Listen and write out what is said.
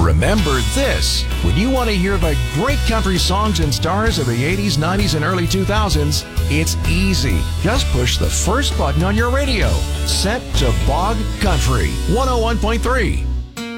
Remember this. When you want to hear the great country songs and stars of the 80s, 90s, and early 2000s, it's easy. Just push the first button on your radio. Set to Bog Country 101.3.